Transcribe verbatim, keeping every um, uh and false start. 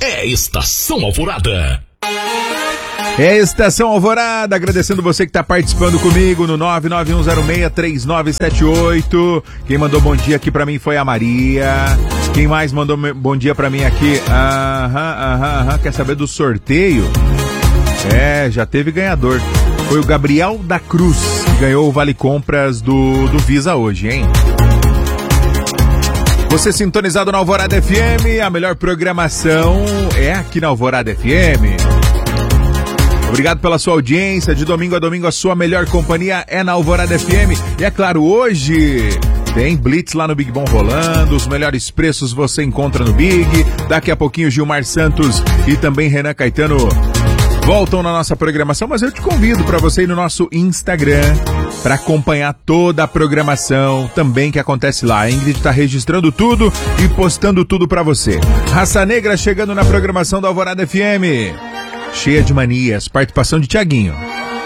é Estação Alvorada. É Estação Alvorada, agradecendo você que está participando comigo no nove nove um zero seis três nove sete oito. Quem mandou bom dia aqui pra mim foi a Maria. Quem mais mandou bom dia pra mim aqui? Aham, aham, aham. Quer saber do sorteio? É, já teve ganhador. Foi o Gabriel da Cruz, que ganhou o Vale Compras do, do Visa hoje, hein? Você sintonizado na Alvorada F M, a melhor programação é aqui na Alvorada F M. Obrigado pela sua audiência, de domingo a domingo a sua melhor companhia é na Alvorada F M. E é claro, hoje tem Blitz lá no Big Bom rolando, os melhores preços você encontra no Big. Daqui a pouquinho Gilmar Santos e também Renan Caetano voltam na nossa programação, mas eu te convido para você ir no nosso Instagram para acompanhar toda a programação também que acontece lá. A Ingrid está registrando tudo e postando tudo para você. Raça Negra chegando na programação da Alvorada F M. Cheia de manias, participação de Tiaguinho.